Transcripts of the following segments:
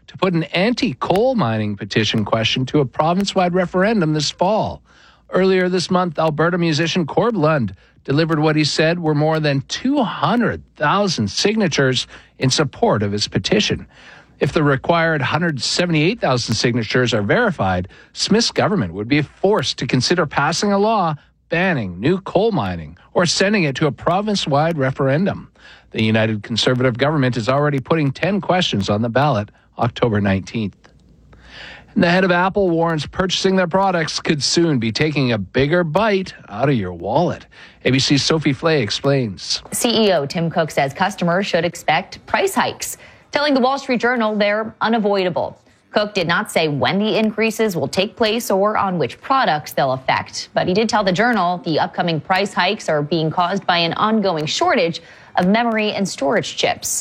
to put an anti-coal mining petition question to a province-wide referendum this fall. Earlier this month, Alberta musician Corb Lund delivered what he said were more than 200,000 signatures in support of his petition. If the required 178,000 signatures are verified, Smith's government would be forced to consider passing a law banning new coal mining or sending it to a province-wide referendum. The United Conservative government is already putting 10 questions on the ballot October 19th. And the head of Apple warns purchasing their products could soon be taking a bigger bite out of your wallet. ABC's Sophie Flay explains. CEO Tim Cook says customers should expect price hikes, telling the Wall Street Journal they're unavoidable. Cook did not say when the increases will take place or on which products they'll affect, but he did tell the Journal the upcoming price hikes are being caused by an ongoing shortage of memory and storage chips.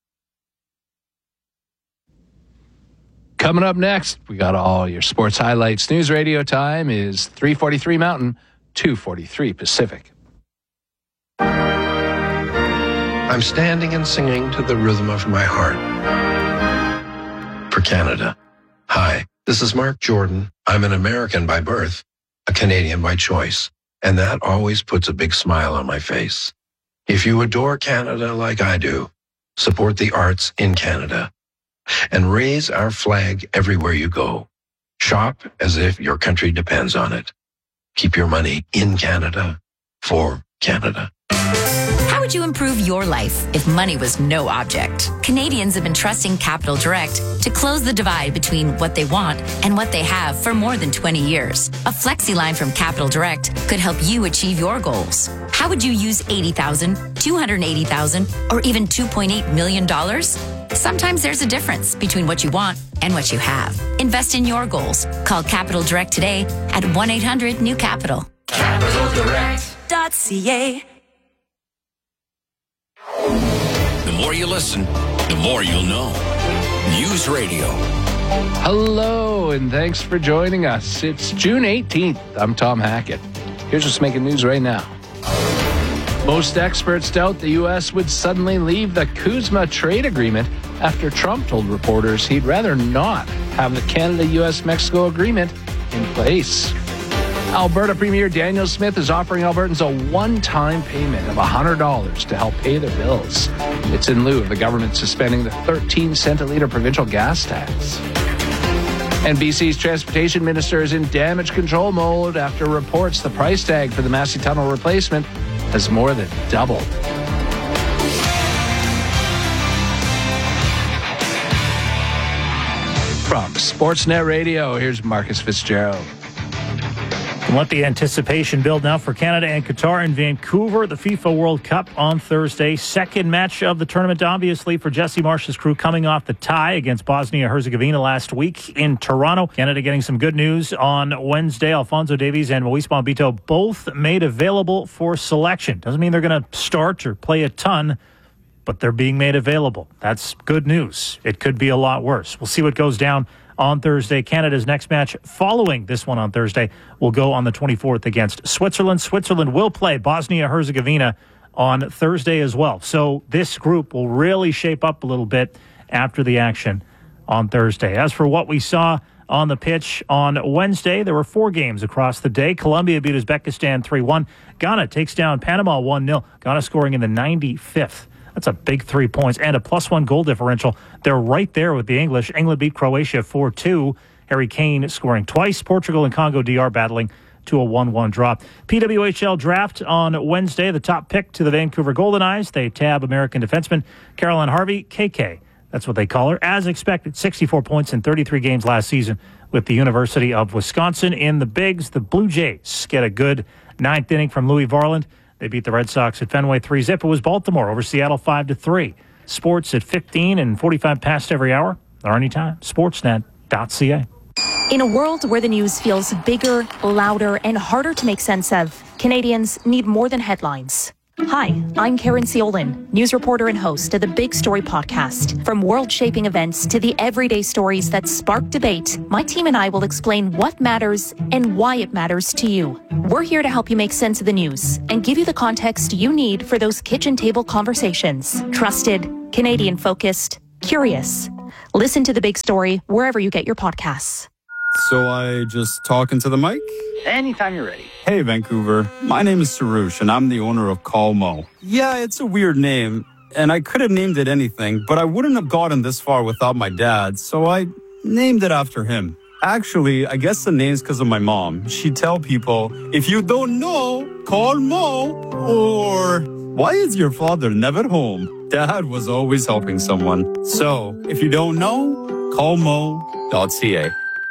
Coming up next, we got all your sports highlights. News radio time is 3:43 Mountain, 2:43 Pacific. I'm standing and singing to the rhythm of my heart. For Canada. Hi, this is Mark Jordan. I'm an American by birth, a Canadian by choice, and that always puts a big smile on my face. If you adore Canada like I do, support the arts in Canada and raise our flag everywhere you go. Shop as if your country depends on it. Keep your money in Canada for Canada. How would you improve your life if money was no object? Canadians have been trusting Capital Direct to close the divide between what they want and what they have for more than 20 years. A flexi line from Capital Direct could help you achieve your goals. How would you use $80,000, $280,000, or even $2.8 million? Sometimes there's a difference between what you want and what you have. Invest in your goals. Call Capital Direct today at 1-800-NEW-CAPITAL. CapitalDirect.ca. The more you listen, the more you'll know. News Radio. Hello, and thanks for joining us. It's June 18th. I'm Tom Hackett. Here's what's making news right now. Most experts doubt the U.S. would suddenly leave the CUSMA trade agreement after Trump told reporters he'd rather not have the Canada-U.S.-Mexico agreement in place. Alberta Premier Daniel Smith is offering Albertans a one-time payment of $100 to help pay their bills. It's in lieu of the government suspending the 13-cent-a-litre provincial gas tax. And BC's transportation minister is in damage control mode after reports the price tag for the Massey Tunnel replacement has more than doubled. From Sportsnet Radio, here's Marcus Fitzgerald. Let the anticipation build now for Canada and Qatar in Vancouver. The FIFA World Cup on Thursday. Second match of the tournament, obviously, for Jesse Marsh's crew coming off the tie against Bosnia-Herzegovina last week in Toronto. Canada getting some good news on Wednesday. Alfonso Davies and Moise Bombito both made available for selection. Doesn't mean they're going to start or play a ton, but they're being made available. That's good news. It could be a lot worse. We'll see what goes down on Thursday. Canada's next match following this one on Thursday will go on the 24th against Switzerland. Switzerland will play Bosnia-Herzegovina on Thursday as well. So this group will really shape up a little bit after the action on Thursday. As for what we saw on the pitch on Wednesday, there were 4 games across the day. Colombia beat Uzbekistan 3-1. Ghana takes down Panama 1-0. Ghana scoring in the 95th. That's a big 3 points and a +1 goal differential. They're right there with the English. England beat Croatia 4-2. Harry Kane scoring twice. Portugal and Congo DR battling to a 1-1 draw. PWHL draft on Wednesday. The top pick to the Vancouver Golden Eyes. They tab American defenseman Caroline Harvey, KK. That's what they call her. As expected, 64 points in 33 games last season with the University of Wisconsin. In the Bigs, the Blue Jays get a good 9th inning from Louis Varland. They beat the Red Sox at Fenway 3-0. It was Baltimore over Seattle 5-3. Sports at 15 and 45 past every hour or anytime. Sportsnet.ca. In a world where the news feels bigger, louder, and harder to make sense of, Canadians need more than headlines. Hi, I'm Karen Ciolin, news reporter and host of the Big Story podcast. From world-shaping events to the everyday stories that spark debate, my team and I will explain what matters and why it matters to you. We're here to help you make sense of the news and give you the context you need for those kitchen table conversations. Trusted, Canadian-focused, Curious. Listen to The Big Story wherever you get your podcasts. So I just talk into the mic? Anytime you're ready. Hey, Vancouver. My name is Sarush, and I'm the owner of Call Mo. Yeah, it's a weird name, and I could have named it anything, but I wouldn't have gotten this far without my dad, so I named it after him. Actually, I guess the name's because of my mom. She'd tell people, if you don't know, call Mo, or why is your father never home? Dad was always helping someone. So, if you don't know, call mo.ca.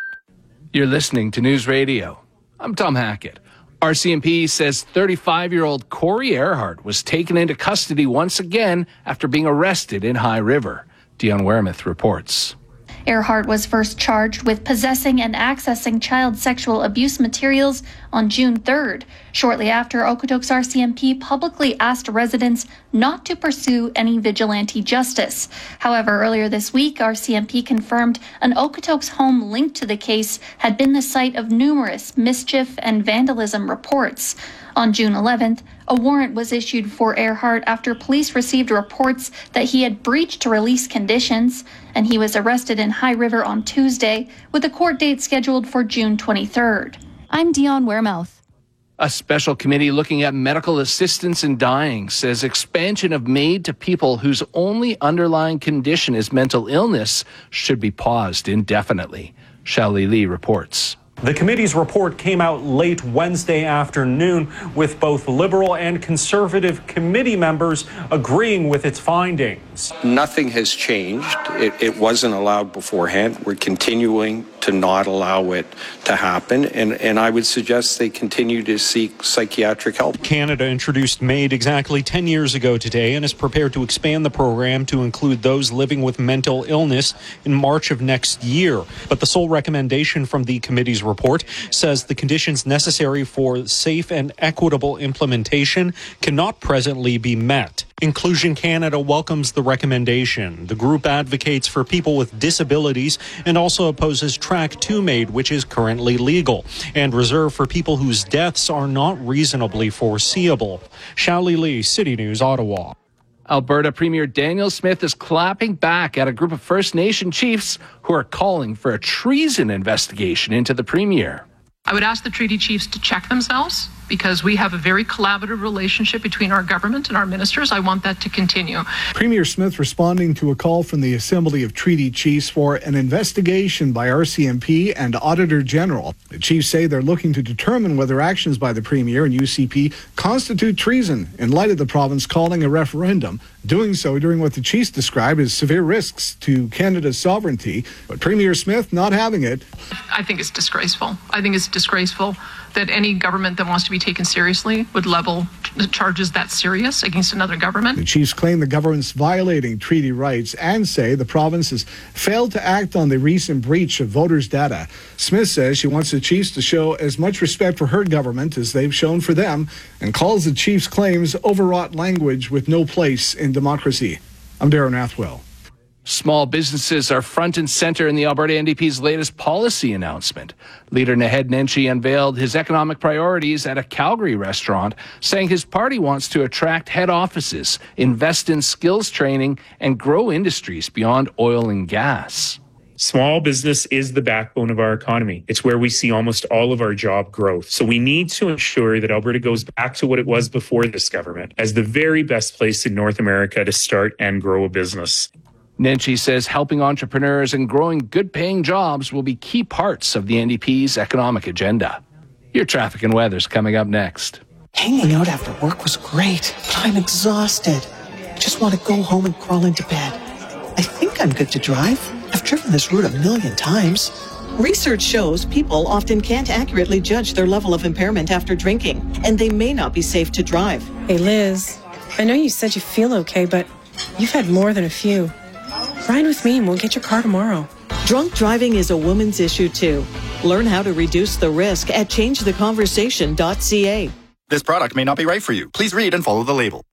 You're listening to News Radio. I'm Tom Hackett. RCMP says 35-year-old Corey Earhart was taken into custody once again after being arrested in High River. Dion Weremuth reports. Earhart was first charged with possessing and accessing child sexual abuse materials on June 3rd, shortly after Okotoks RCMP publicly asked residents not to pursue any vigilante justice. However, earlier this week, RCMP confirmed an Okotoks home linked to the case had been the site of numerous mischief and vandalism reports. On June 11th, a warrant was issued for Earhart after police received reports that he had breached release conditions, and he was arrested in High River on Tuesday, with a court date scheduled for June 23rd. I'm Dion Weremuth. A special committee looking at medical assistance in dying says expansion of MAID to people whose only underlying condition is mental illness should be paused indefinitely. Shally Lee reports. The committee's report came out late Wednesday afternoon, with both Liberal and Conservative committee members agreeing with its findings. Nothing has changed. It wasn't allowed beforehand. We're continuing to not allow it to happen, and I would suggest they continue to seek psychiatric help. Canada introduced MAID exactly 10 years ago today and is prepared to expand the program to include those living with mental illness in March of next year. But the sole recommendation from the committee's report says the conditions necessary for safe and equitable implementation cannot presently be met. Inclusion Canada welcomes the recommendation. The group advocates for people with disabilities and also opposes Track 2 MAID, which is currently legal, and reserved for people whose deaths are not reasonably foreseeable. Shally Lee, City News, Ottawa. Alberta Premier Daniel Smith is clapping back at a group of First Nation chiefs who are calling for a treason investigation into the Premier. I would ask the treaty chiefs to check themselves, because we have a very collaborative relationship between our government and our ministers. I want that to continue. Premier Smith responding to a call from the Assembly of Treaty Chiefs for an investigation by RCMP and Auditor General. The chiefs say they're looking to determine whether actions by the Premier and UCP constitute treason in light of the province calling a referendum, doing so during what the chiefs describe as severe risks to Canada's sovereignty. But Premier Smith not having it. I think it's disgraceful. I think it's disgraceful that any government that wants to be taken seriously would level charges that serious against another government. The chiefs claim the government's violating treaty rights and say the province has failed to act on the recent breach of voters' data. Smith says she wants the chiefs to show as much respect for her government as they've shown for them, and calls the chiefs' claims overwrought language with no place in democracy. I'm Darren Athwell. Small businesses are front and center in the Alberta NDP's latest policy announcement. Leader Naheed Nenshi unveiled his economic priorities at a Calgary restaurant, saying his party wants to attract head offices, invest in skills training, and grow industries beyond oil and gas. Small business is the backbone of our economy. It's where we see almost all of our job growth. So we need to ensure that Alberta goes back to what it was before this government, as the very best place in North America to start and grow a business. Nenshi says helping entrepreneurs and growing good-paying jobs will be key parts of the NDP's economic agenda. Your traffic and weather's coming up next. Hanging out after work was great, but I'm exhausted. I just want to go home and crawl into bed. I think I'm good to drive. I've driven this route 1,000,000 times. Research shows people often can't accurately judge their level of impairment after drinking, and they may not be safe to drive. Hey, Liz, I know you said you feel okay, but you've had more than a few. Ride with me and we'll get your car tomorrow. Drunk driving is a woman's issue too. Learn how to reduce the risk at changetheconversation.ca. This product may not be right for you. Please read and follow the label.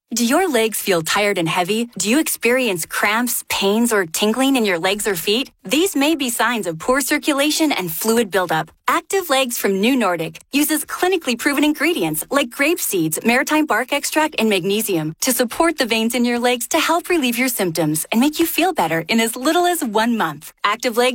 Do your legs feel tired and heavy? Do you experience cramps, pains, or tingling in your legs or feet? These may be signs of poor circulation and fluid buildup. Active Legs from New Nordic uses clinically proven ingredients like grape seeds, maritime bark extract, and magnesium to support the veins in your legs to help relieve your symptoms and make you feel better in as little as 1 month. Active Legs